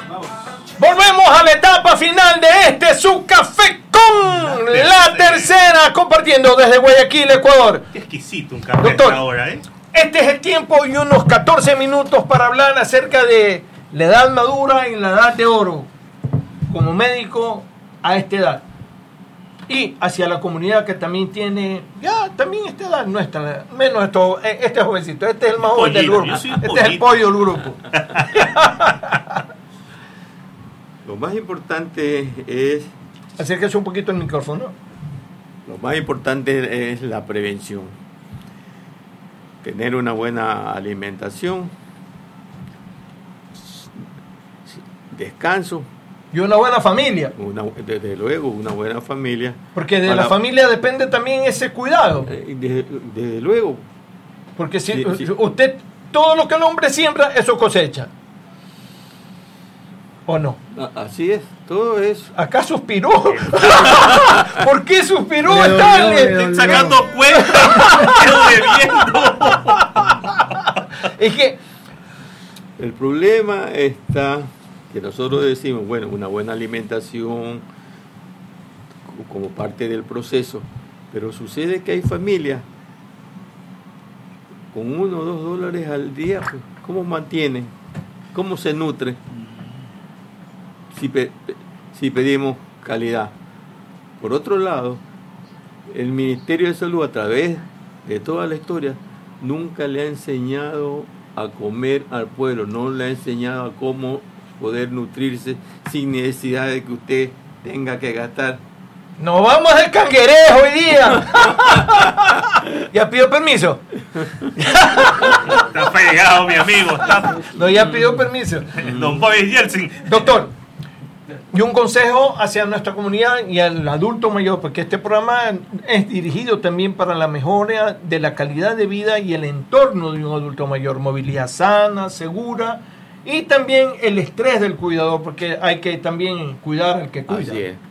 Volvemos a la etapa final de este su café con la tercera, compartiendo desde Guayaquil, Ecuador. Qué exquisito un café Doctor, ahora, ¿eh? Este es el tiempo y unos 14 minutos para hablar acerca de la edad madura y la edad de oro como médico a esta edad. Y hacia la comunidad que también tiene, ya también esta edad, nuestra, menos esto, este jovencito, este es el más joven del grupo, este es el pollo del grupo. Lo más importante es... Acérquese un poquito el micrófono. Lo más importante es la prevención. Tener una buena alimentación, descanso. Y una buena familia. Desde luego, una buena familia. Porque de la familia depende también ese cuidado. Desde luego. Porque si usted, todo lo que el hombre siembra, eso cosecha. ¿O no? Así es, todo es. ¿Acá suspiró? ¿Por qué suspiró? Estoy sacando cuentas. Es que el problema está que nosotros decimos, bueno, una buena alimentación como parte del proceso, pero sucede que hay familias con $1 o $2 al día, pues, ¿cómo mantienen? ¿Cómo se nutre? Si pedimos calidad. Por otro lado, el Ministerio de Salud, a través de toda la historia, nunca le ha enseñado a comer al pueblo, no le ha enseñado a cómo poder nutrirse sin necesidad de que usted tenga que gastar. ¡Nos vamos de canguerejo hoy día! ¿Ya pidió permiso? Está pegado, mi amigo. No, ya pidió permiso. Don Boris Yeltsin. Doctor, y un consejo hacia nuestra comunidad y al adulto mayor, porque este programa es dirigido también para la mejora de la calidad de vida y el entorno de un adulto mayor, movilidad sana, segura, y también el estrés del cuidador, porque hay que también cuidar al que cuida. Así es.